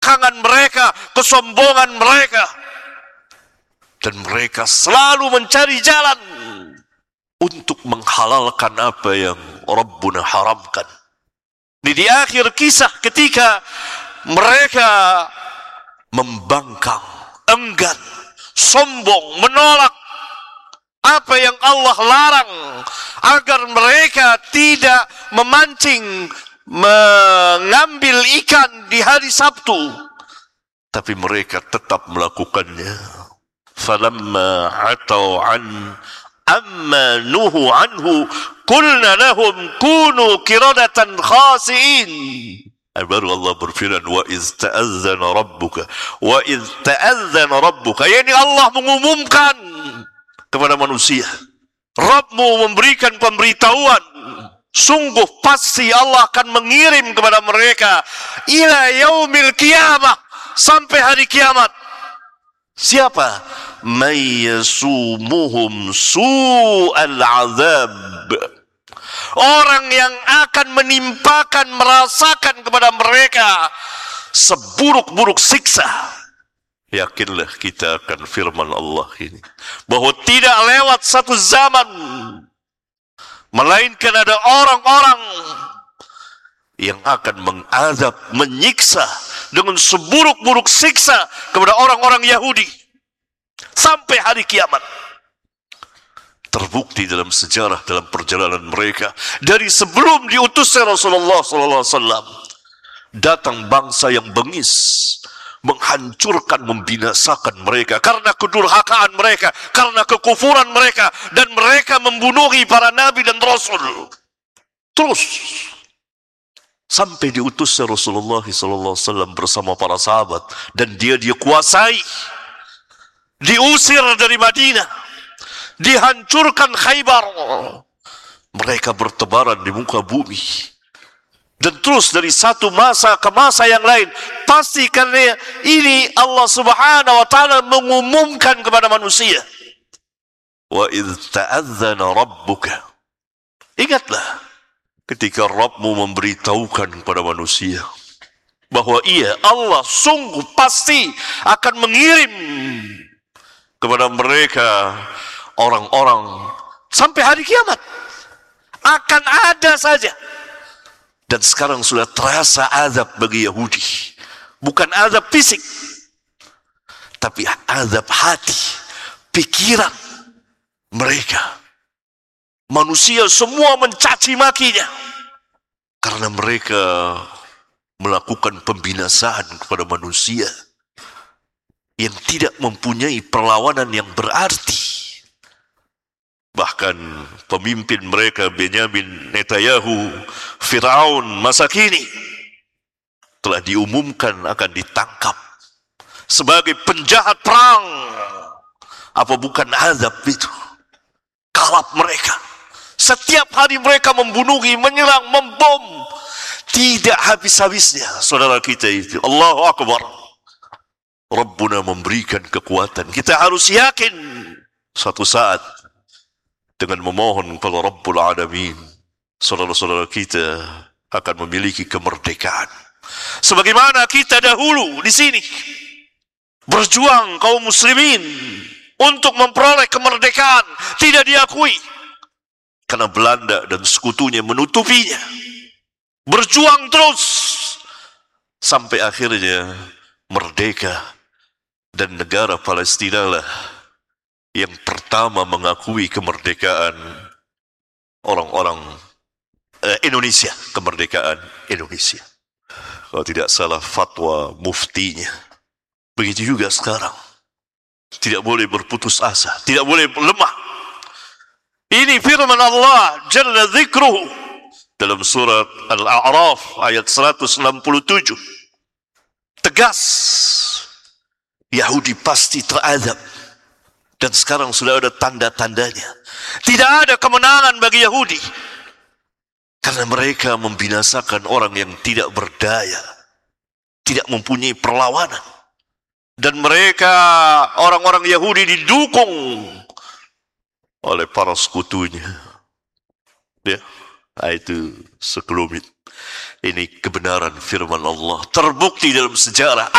kebangkangan mereka, kesombongan mereka. Dan mereka selalu mencari jalan untuk menghalalkan apa yang Rabbuna haramkan. Ini di akhir kisah ketika mereka membangkang, enggan, sombong, menolak apa yang Allah larang, agar mereka tidak memancing, mengambil ikan di hari Sabtu. Tapi mereka tetap melakukannya. Falamma atau an amma nuhu anhu qulna lahum kunu qiradatan khasiin. Baru Allah berfirman, wa iz ta'azzana rabbuka, wa iz ta'azzana rabbuka, yakni Allah mengumumkan kepada manusia, Rabbmu memberikan pemberitahuan, sungguh pasti Allah akan mengirim kepada mereka ila yaumil qiyamah, sampai hari kiamat. Siapa? May yasumuhum su'al azab, orang yang akan menimpakan, merasakan kepada mereka seburuk-buruk siksa. Yakinlah kita akan firman Allah ini, bahwa tidak lewat satu zaman, melainkan ada orang-orang yang akan mengazab, menyiksa dengan seburuk-buruk siksa kepada orang-orang Yahudi sampai hari kiamat. Terbukti dalam sejarah, dalam perjalanan mereka dari sebelum diutusnya Rasulullah SAW, datang bangsa yang bengis, menghancurkan, membinasakan mereka karena kedurhakaan mereka, karena kekufuran mereka, dan mereka membunuhi para nabi dan rasul. Terus sampai diutusnya Rasulullah SAW bersama para sahabat, dan dia kuasai, diusir dari Madinah, dihancurkan Khaybar, mereka bertebaran di muka bumi. Dan terus dari satu masa ke masa yang lain, pasti karena ini Allah Subhanahu wa taala mengumumkan kepada manusia, wa idz ta'adzana rabbuka, ingatlah ketika Rabbmu memberitahukan kepada manusia bahwa ia, Allah, sungguh pasti akan mengirim kepada mereka orang-orang sampai hari kiamat. Akan ada saja. Dan sekarang sudah terasa azab bagi Yahudi. Bukan azab fisik, tapi azab hati, pikiran mereka. Manusia semua mencaci makinya karena mereka melakukan pembinasaan kepada manusia yang tidak mempunyai perlawanan yang berarti. Bahkan pemimpin mereka, Benyamin Netanyahu, Firaun masa kini, telah diumumkan akan ditangkap sebagai penjahat perang. Apa bukan azab itu? Kalap mereka. Setiap hari mereka membunuhi, menyerang, membom. Tidak habis-habisnya, saudara kita itu. Allahu Akbar. Rabbuna memberikan kekuatan. Kita harus yakin suatu saat dengan memohon kepada Rabbul Alamin, saudara-saudara kita akan memiliki kemerdekaan. Sebagaimana kita dahulu di sini berjuang kaum muslimin untuk memperoleh kemerdekaan, tidak diakui karena Belanda dan sekutunya menutupinya. Berjuang terus sampai akhirnya merdeka, dan negara Palestina lah yang pertama mengakui kemerdekaan orang-orang Indonesia, kemerdekaan Indonesia. Kalau tidak salah fatwa muftinya. Begitu juga sekarang. Tidak boleh berputus asa, tidak boleh lemah. Ini firman Allah Jalla Dzikruhu dalam surat Al-A'raf ayat 167. Tegas, Yahudi pasti terazab. Dan sekarang sudah ada tanda-tandanya. Tidak ada kemenangan bagi Yahudi. Karena mereka membinasakan orang yang tidak berdaya. Tidak mempunyai perlawanan. Dan mereka, orang-orang Yahudi, didukung oleh para sekutunya. Ya, itu sekelumit. Ini kebenaran firman Allah. Terbukti dalam sejarah.